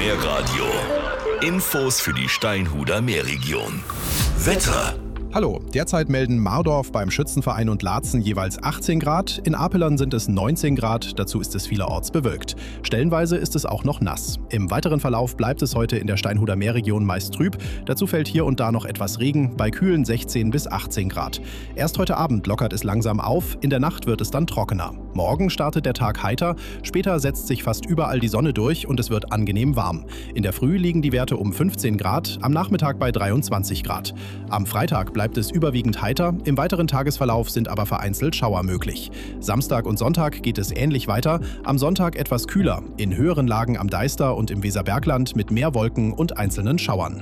Meerradio. Infos für die Steinhuder Meerregion. Wetter. Hallo, derzeit melden Mardorf beim Schützenverein und Laatzen jeweils 18 Grad, in Apelern sind es 19 Grad, dazu ist es vielerorts bewölkt. Stellenweise ist es auch noch nass. Im weiteren Verlauf bleibt es heute in der Steinhuder Meerregion meist trüb, dazu fällt hier und da noch etwas Regen, bei kühlen 16 bis 18 Grad. Erst heute Abend lockert es langsam auf, in der Nacht wird es dann trockener. Morgen startet der Tag heiter, später setzt sich fast überall die Sonne durch und es wird angenehm warm. In der Früh liegen die Werte um 15 Grad, am Nachmittag bei 23 Grad. Am Freitag bleibt es überwiegend heiter, im weiteren Tagesverlauf sind aber vereinzelt Schauer möglich. Samstag und Sonntag geht es ähnlich weiter, am Sonntag etwas kühler, in höheren Lagen am Deister und im Weserbergland mit mehr Wolken und einzelnen Schauern.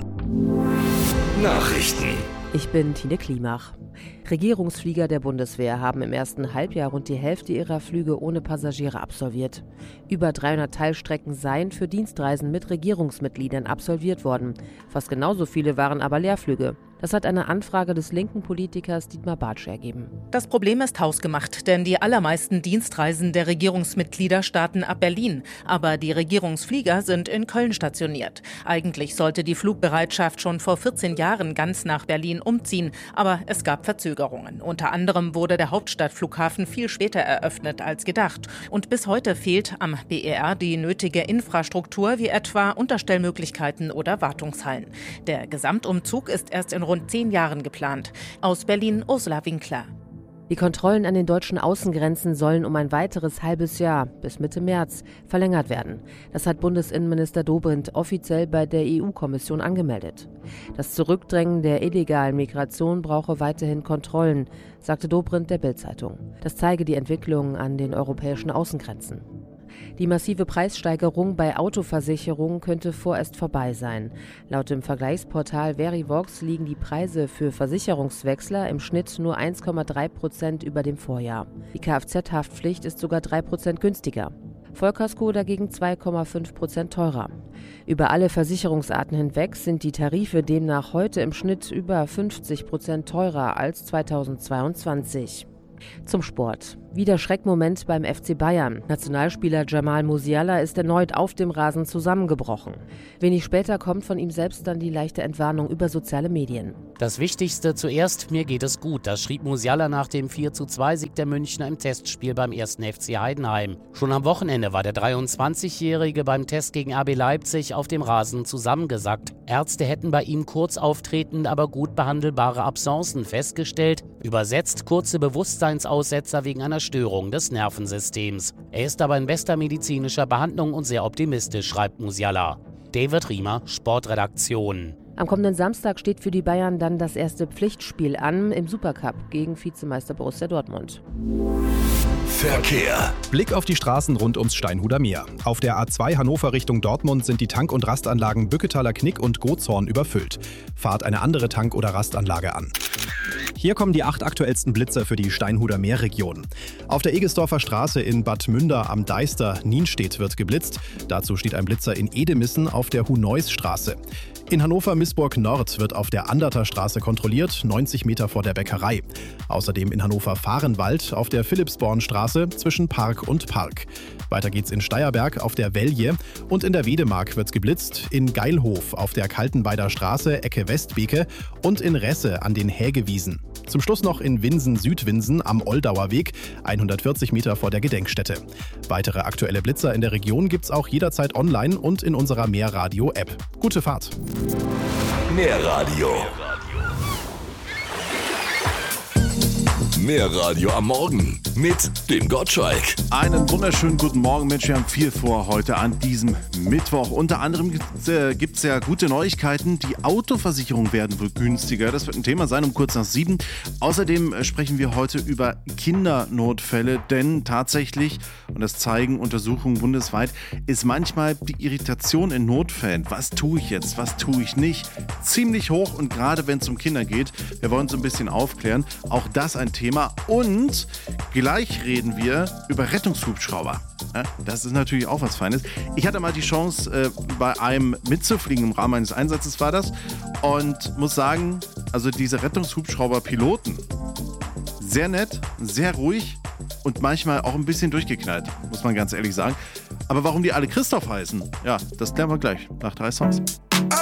Nachrichten. Ich bin Tine Klimach. Regierungsflieger der Bundeswehr haben im ersten Halbjahr rund die Hälfte ihrer Flüge ohne Passagiere absolviert. Über 300 Teilstrecken seien für Dienstreisen mit Regierungsmitgliedern absolviert worden. Fast genauso viele waren aber Leerflüge. Das hat eine Anfrage des linken Politikers Dietmar Bartsch ergeben. Das Problem ist hausgemacht, denn die allermeisten Dienstreisen der Regierungsmitglieder starten ab Berlin. Aber die Regierungsflieger sind in Köln stationiert. Eigentlich sollte die Flugbereitschaft schon vor 14 Jahren ganz nach Berlin umziehen. Aber es gab Verzögerungen. Unter anderem wurde der Hauptstadtflughafen viel später eröffnet als gedacht. Und bis heute fehlt am BER die nötige Infrastruktur, wie etwa Unterstellmöglichkeiten oder Wartungshallen. Der Gesamtumzug ist erst in rund 10 Jahren geplant. Aus Berlin Ursula Winkler. Die Kontrollen an den deutschen Außengrenzen sollen um ein weiteres halbes Jahr, bis Mitte März, verlängert werden. Das hat Bundesinnenminister Dobrindt offiziell bei der EU-Kommission angemeldet. Das Zurückdrängen der illegalen Migration brauche weiterhin Kontrollen, sagte Dobrindt der Bild-Zeitung. Das zeige die Entwicklung an den europäischen Außengrenzen. Die massive Preissteigerung bei Autoversicherungen könnte vorerst vorbei sein. Laut dem Vergleichsportal Verivox liegen die Preise für Versicherungswechsler im Schnitt nur 1,3% über dem Vorjahr. Die Kfz-Haftpflicht ist sogar 3% günstiger. Vollkasko dagegen 2,5% teurer. Über alle Versicherungsarten hinweg sind die Tarife demnach heute im Schnitt über 50% teurer als 2022. Zum Sport. Wieder Schreckmoment beim FC Bayern. Nationalspieler Jamal Musiala ist erneut auf dem Rasen zusammengebrochen. Wenig später kommt von ihm selbst dann die leichte Entwarnung über soziale Medien. Das Wichtigste zuerst, mir geht es gut. Das schrieb Musiala nach dem 4:2-Sieg der Münchner im Testspiel beim 1. FC Heidenheim. Schon am Wochenende war der 23-Jährige beim Test gegen RB Leipzig auf dem Rasen zusammengesackt. Ärzte hätten bei ihm kurz auftretende, aber gut behandelbare Absencen festgestellt. Übersetzt kurze Bewusstseinsaussetzer wegen einer Störung des Nervensystems. Er ist aber in bester medizinischer Behandlung und sehr optimistisch, schreibt Musiala. David Riemer, Sportredaktion. Am kommenden Samstag steht für die Bayern dann das erste Pflichtspiel an im Supercup gegen Vizemeister Borussia Dortmund. Verkehr. Blick auf die Straßen rund ums Steinhuder Meer. Auf der A2 Hannover Richtung Dortmund sind die Tank- und Rastanlagen Bücketaler Knick und Gotshorn überfüllt. Fahrt eine andere Tank- oder Rastanlage an. Hier kommen die 8 aktuellsten Blitzer für die Steinhuder Meerregion. Auf der Egesdorfer Straße in Bad Münder am Deister Nienstedt wird geblitzt. Dazu steht ein Blitzer in Edemissen auf der Huneusstraße. In Hannover-Missburg Nord wird auf der Anderter Straße kontrolliert, 90 Meter vor der Bäckerei. Außerdem in Hannover-Fahrenwald auf der Philippsbornstraße zwischen Park und Park. Weiter geht's in Steierberg auf der Wellje und in der Wedemark wird's geblitzt, in Geilhof auf der Kaltenweider Straße Ecke Westbeke und in Resse an den Hägewiesen. Zum Schluss noch in Winsen-Südwinsen am Oldauer Weg, 140 Meter vor der Gedenkstätte. Weitere aktuelle Blitzer in der Region gibt's auch jederzeit online und in unserer Meerradio-App. Gute Fahrt! Meerradio. Meerradio am Morgen mit dem Gottschalk. Einen wunderschönen guten Morgen, Mensch, wir haben viel vor heute an diesem Mittwoch. Unter anderem gibt es ja gute Neuigkeiten. Die Autoversicherungen werden wohl günstiger. Das wird ein Thema sein um kurz nach 7. Außerdem sprechen wir heute über Kindernotfälle, denn tatsächlich, und das zeigen Untersuchungen bundesweit, ist manchmal die Irritation in Notfällen, was tue ich jetzt, was tue ich nicht, ziemlich hoch, und gerade wenn es um Kinder geht, wir wollen so ein bisschen aufklären, auch das ein Thema. Und gleich reden wir über Rettungshubschrauber. Ja, das ist natürlich auch was Feines. Ich hatte mal die Chance, bei einem mitzufliegen, im Rahmen eines Einsatzes war das, und muss sagen, also diese Rettungshubschrauber-Piloten, sehr nett, sehr ruhig und manchmal auch ein bisschen durchgeknallt, muss man ganz ehrlich sagen. Aber warum die alle Christoph heißen, ja, das klären wir gleich nach 3 Songs.